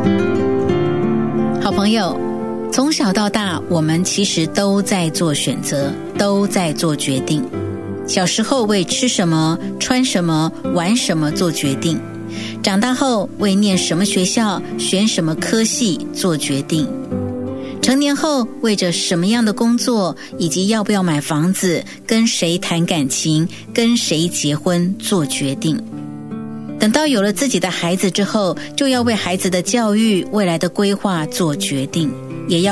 好朋友，从小到大，我们其实都在做选择，都在做决定。小时候为吃什么、穿什么、玩什么做决定，长大后为念什么学校、选什么科系做决定，成年后为着什么样的工作以及要不要买房子、跟谁谈感情、跟谁结婚做决定。等到有了自己的孩子之后，就要为孩子的教育、未来的规划做决定。